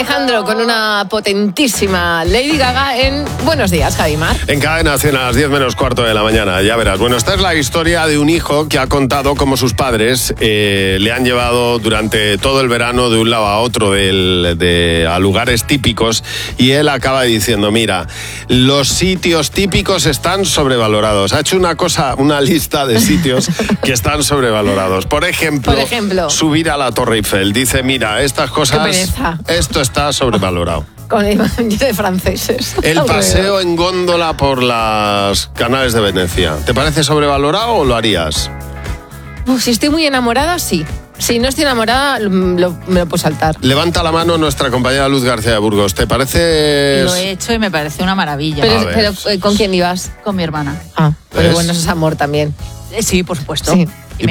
Alejandro con una potentísima Lady Gaga en Buenos Días, Javimar. En Cadena 100 a las 10 menos cuarto de la mañana, ya verás. Bueno, esta es la historia de un hijo que ha contado cómo sus padres le han llevado durante todo el verano de un lado a otro a lugares típicos, y él acaba diciendo, mira, los sitios típicos están sobrevalorados. Ha hecho una lista de sitios que están sobrevalorados. Por ejemplo, subir a la Torre Eiffel. Dice, mira, estas cosas, esto está sobrevalorado. Con el baño de franceses. El paseo en góndola por las canales de Venecia. ¿Te parece sobrevalorado o lo harías? Si estoy muy enamorada, sí. Si no estoy enamorada, me lo puedo saltar. Levanta la mano nuestra compañera Luz García de Burgos. ¿Te parece...? Lo he hecho y me parece una maravilla. Pero ¿con quién ibas? Con mi hermana. Pero bueno, eso es amor también. Sí, por supuesto. Sí.